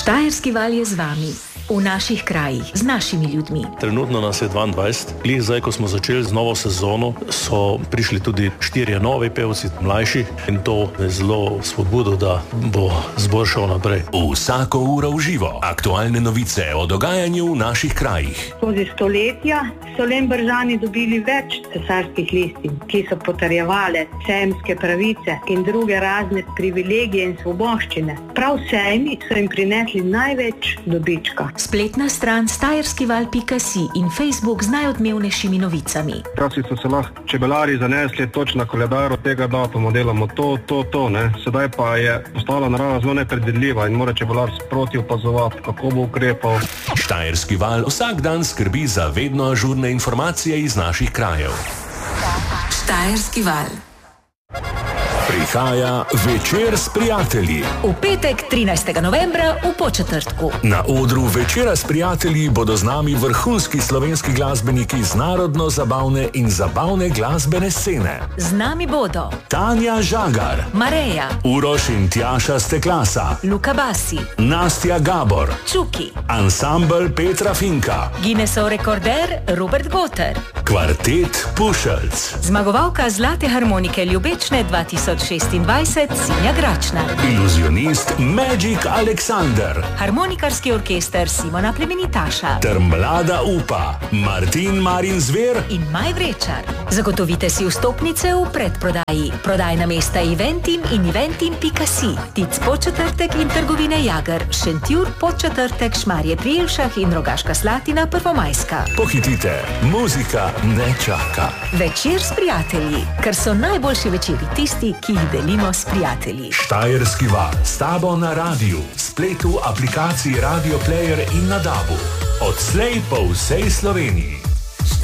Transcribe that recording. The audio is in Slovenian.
Štajerski val je z vami. V naših krajih, z našimi ljudmi. Trenutno nas je 22. Glih zdaj, ko smo začeli z novo sezono, so prišli tudi 4 novi pevci, mlajši, in to je zelo spodbudo, da bo zbor šel naprej. Vsako uro v živo. Aktualne novice o dogajanju v naših krajih. Skozi stoletja so Lemberžani dobili več cesarskih listin, ki so potrjevale sejemske pravice in druge razne privilegije in svoboščine. Prav sejmi so jim prinesli največ dobička. Spletna stran štajerskival.si in Facebook z najodmevnejšimi novicami. Včasih so se lahko čebelari zanesli točno na koledar od tega datuma, delamo to, ne. Sedaj pa je postala narava zelo nepredvidljiva in mora čebelar sproti opazovati, kako bo ukrepal. Štajerski val vsak dan skrbi za vedno ažurne informacije iz naših krajev. Štajerski val. Prihaja Večer s prijatelji. V petek 13. novembra v Podčetrtku. Na odru Večera s prijatelji bodo z nami vrhunski slovenski glasbeniki z narodno-zabavne in zabavne glasbene scene. Z nami bodo Tanja Žagar, Mareja, Uroš in Tjaša Steklasa, Luka Basi, Nastja Gabor, Čuki, ansambel Petra Finka, Guinnessov rekorder Robert Goter, kvartet Pušelc, zmagovalka Zlate harmonike Ljubečne 2026 Sinja Gračnar, iluzionist Magic Alexander, harmonikarski orkester Simona Plemenitaša ter mlada upa Martin Marin Zver in Maj Vrečar. Zagotovite si vstopnice v predprodaji. Prodajna mesta Eventim in eventim.si, Tic Podčetrtek in trgovine Jager, Šentjur, Podčetrtek, Šmarje pri Jelšah in Rogaška Slatina, Prvomajska. Pohitite, muzika ne čaka. Večer s prijatelji, ker so najboljši večeri tisti, ki jih delimo s prijatelji. Štajerski val, s tabo na radiju, spletu, aplikaciji Radio Player in na DAB-u. Odslej po vsej Sloveniji.